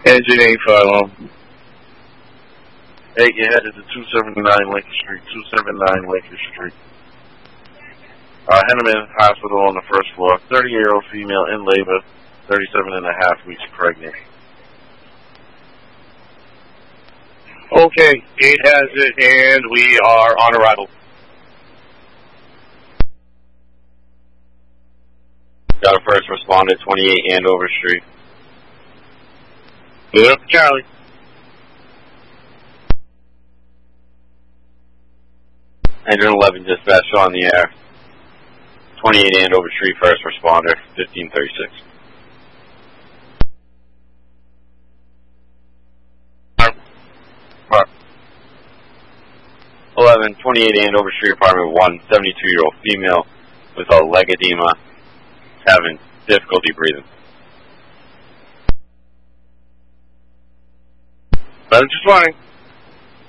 Engine 850. Hey, you headed to 279 Lincoln Street, 279 Lincoln Street. Henneman Hospital on the first floor, 30-year-old female in labor, 37.5 weeks pregnant. Okay, 8 has it, and we are on arrival. Got a first responder, 28 Andover Street. Good up, Charlie. Engine 11 dispatch on the air. 28 Andover Street, first responder, 1536. 11, 28 Andover Street, apartment 1, 72-year-old female with a leg edema, having difficulty breathing. Just running.